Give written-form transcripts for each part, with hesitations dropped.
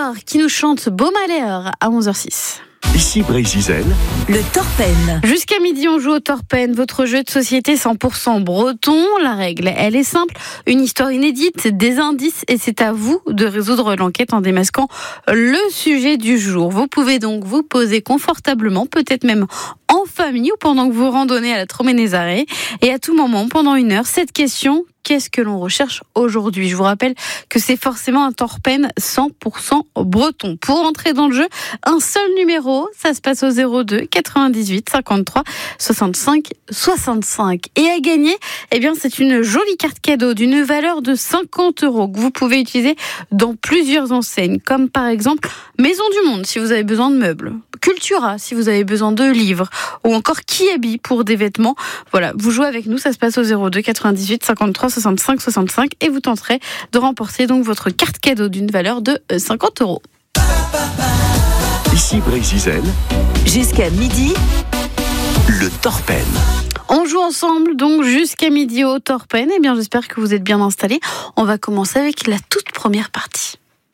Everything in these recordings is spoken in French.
Gérard qui nous chante Beau Malheur à 11h06. Ici Brésil. Le Torpen. Jusqu'à midi, on joue au Torpen, votre jeu de société 100% breton. La règle, elle est simple. Une histoire inédite, des indices et c'est à vous de résoudre l'enquête en démasquant le sujet du jour. Vous pouvez donc vous poser confortablement, peut-être même en famille ou pendant que vous randonnez à la Troménézaré. Et à tout moment, pendant 1 heure, cette question: qu'est-ce que l'on recherche aujourd'hui? Je vous rappelle que c'est forcément un Torpen 100% breton. Pour entrer dans le jeu, un seul numéro, ça se passe au 02 98 53 65 65. Et à gagner, eh bien, c'est une jolie carte cadeau d'une valeur de 50 € que vous pouvez utiliser dans plusieurs enseignes, comme par exemple Maison du Monde si vous avez besoin de meubles, Cultura si vous avez besoin de livres, ou encore Kiabi pour des vêtements. Voilà, vous jouez avec nous, ça se passe au 02 98 53 65 65 et vous tenterez de remporter donc votre carte cadeau d'une valeur de 50 €. Ici Brésil. Jusqu'à midi, Le Torpen. On joue ensemble donc jusqu'à midi au Torpen. Eh bien, j'espère que vous êtes bien installés. On va commencer avec la toute première partie.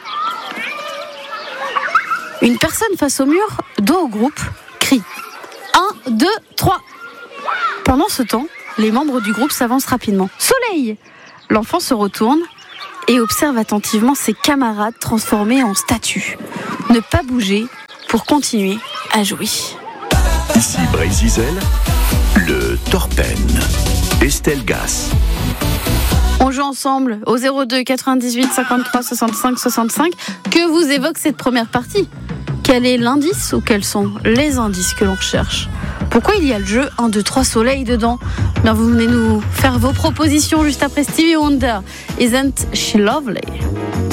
Une personne face au mur, dos au groupe, crie 1, 2, 3. Pendant ce temps, les membres du groupe s'avancent rapidement. Soleil! L'enfant se retourne et observe attentivement ses camarades transformés en statues. Ne pas bouger pour continuer à jouer. Ici Brésil. Le Torpen. Estelle Gass. On joue ensemble au 02 98 53 65 65. Que vous évoque cette première partie? Quel est l'indice ou quels sont les indices que l'on recherche? Pourquoi il y a le jeu 1, 2, 3 soleil dedans? Bien, vous venez nous faire vos propositions juste après Stevie Wonder. Isn't she lovely?